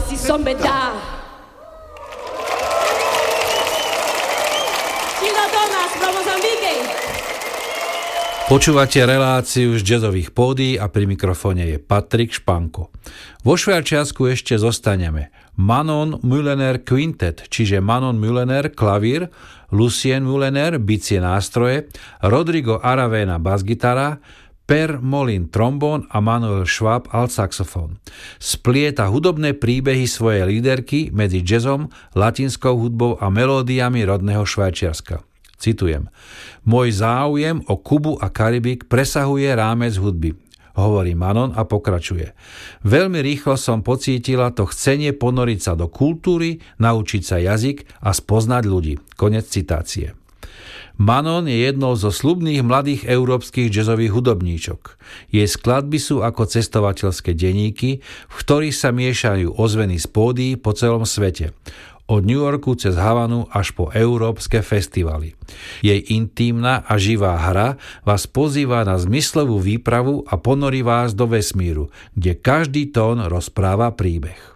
si sombedà. Chilo Thomas from Mozambique. Počúvate reláciu z jazzových pódií a pri mikrofóne je Patrik Španko. Vo Švajčiarsku ešte zostaneme. Manon Mulener Quintet, čiže Manon Mulener klavír, Lucien Mulener bicie nástroje, Rodrigo Aravena basgitara, Per Molin trombón a Manuel Schwab altsaxofón. Splieta hudobné príbehy svojej líderky medzi jazzom, latinskou hudbou a melódiami rodného Švajčiarska. Citujem: Môj záujem o Kubu a Karibik presahuje rámec hudby, hovorí Manon a pokračuje. Veľmi rýchlo som pocítila to chcenie ponoriť sa do kultúry, naučiť sa jazyk a spoznať ľudí. Konec citácie. Manon je jednou zo sľubných mladých európskych jazzových hudobníčok. Jej skladby sú ako cestovateľské denníky, v ktorých sa miešajú ozveny z pódií po celom svete. Od New Yorku cez Havanu až po európske festivaly. Jej intímna a živá hra vás pozýva na zmyslovú výpravu a ponorí vás do vesmíru, kde každý tón rozpráva príbeh.